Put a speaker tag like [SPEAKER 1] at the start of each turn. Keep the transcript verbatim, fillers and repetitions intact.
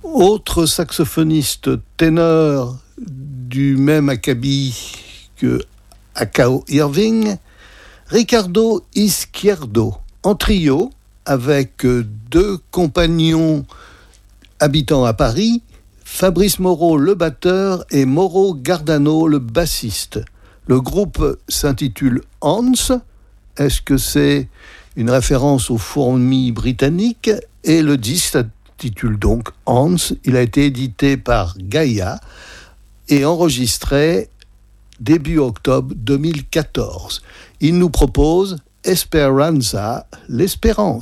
[SPEAKER 1] Autre saxophoniste ténor du même acabit que Akao Irving, Ricardo Izquierdo, en trio avec deux compagnons habitant à Paris, Fabrice Moreau le batteur et Mauro Gardano le bassiste. Le groupe s'intitule Hans. Est-ce que c'est une référence aux fourmis britanniques? Et le disque s'intitule donc Hans. Il a été édité par Gaïa et enregistré début octobre deux mille quatorze. Il nous propose Esperanza, l'espérance.